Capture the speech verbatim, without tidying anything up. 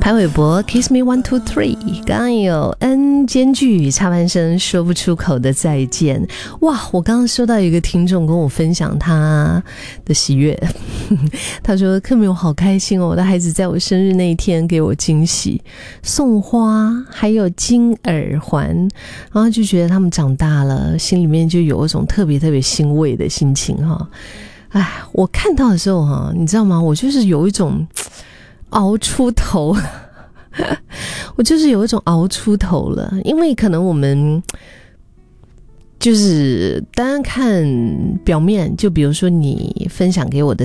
潘玮柏 Kiss Me One Two Three， 刚刚有 N 间距插班生说不出口的再见。哇，我刚刚收到一个听众跟我分享他的喜悦，他说克明我好开心哦，我的孩子在我生日那一天给我惊喜，送花还有金耳环，然后就觉得他们长大了，心里面就有一种特别特别欣慰的心情哈。哎，我看到的时候哈，你知道吗？我就是有一种熬出头我就是有一种熬出头了，因为可能我们就是单看表面，就比如说你分享给我的